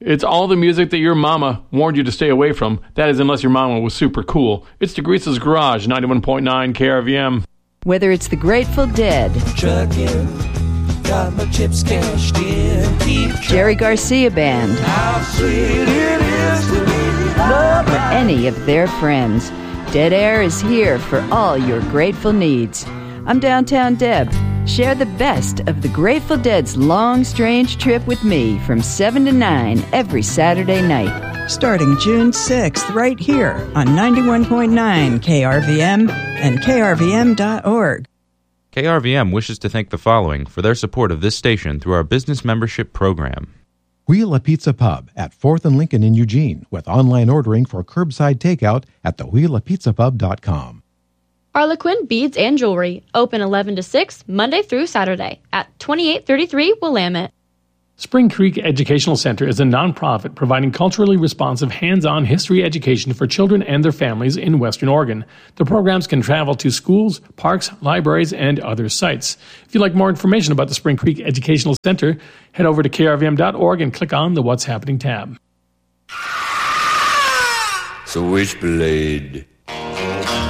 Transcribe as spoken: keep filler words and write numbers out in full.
It's all the music that your mama warned you to stay away from. That is, unless your mama was super cool. It's DeGrease's Garage, ninety-one point nine K R V M. Whether it's the Grateful Dead, Truckin', got my chips cashed in, keep Jerry Garcia Band, how sweet it is to be loved or any of their friends, Dead Air is here for all your grateful needs. I'm Downtown Deb. Share the best of the Grateful Dead's long, strange trip with me from seven to nine every Saturday night. Starting June sixth, right here on ninety-one point nine K R V M and K R V M dot org. K R V M wishes to thank the following for their support of this station through our business membership program. Wheel a Pizza Pub at fourth and Lincoln in Eugene with online ordering for curbside takeout at the wheel a pizza pub dot com. Harlequin Beads and Jewelry, open eleven to six, Monday through Saturday at twenty-eight thirty-three Willamette. Spring Creek Educational Center is a nonprofit providing culturally responsive hands-on history education for children and their families in Western Oregon. The programs can travel to schools, parks, libraries, and other sites. If you'd like more information about the Spring Creek Educational Center, head over to K R V M dot org and click on the What's Happening tab. Switchblade.